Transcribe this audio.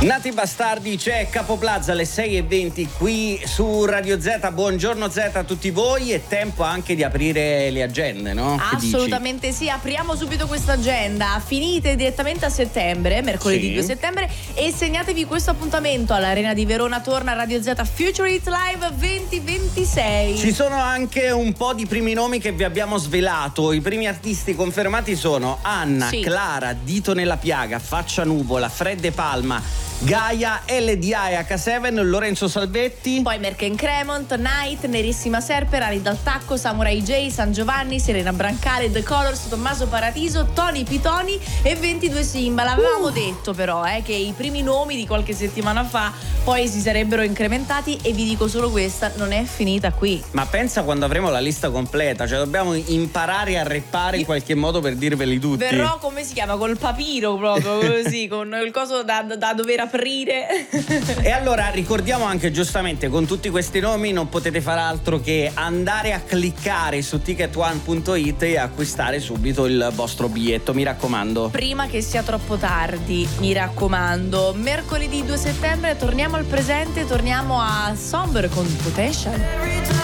Nati bastardi, c'è Capoplaza alle 6:20 qui su Radio Z. Buongiorno Z a tutti voi, è tempo anche di aprire le agende, no? Assolutamente sì, apriamo subito questa agenda. Finite direttamente a settembre, mercoledì 2 settembre, e segnatevi questo appuntamento all'Arena di Verona. Torna Radio Z Future Hit Live 2026. Ci sono anche un po' di primi nomi che vi abbiamo svelato. I primi artisti confermati sono Anna, Clara, Dito nella piaga, Faccia Nuvola, Fred De Palma, Gaia, LDA e H7, Lorenzo Salvetti. Poi Merken Cremont, Night, Nerissima Serpe, Rani dal Tacco, Samurai J, San Giovanni, Serena Brancale, The Colors, Tommaso Paradiso, Tony Pitoni e 22 Simba. L'avevamo detto però che i primi nomi di qualche settimana fa poi si sarebbero incrementati, e vi dico solo questa, non è finita qui. Ma pensa quando avremo la lista completa, cioè dobbiamo imparare a reppare in qualche modo per dirveli tutti. Verrò, come si chiama, col papiro proprio così, con il coso da dover aprire. E allora ricordiamo anche, giustamente, con tutti questi nomi non potete fare altro che andare a cliccare su ticketone.it e acquistare subito il vostro biglietto, mi raccomando. Prima che sia troppo tardi, mi raccomando. Mercoledì 2 settembre torniamo al presente, torniamo a Somber con Potential.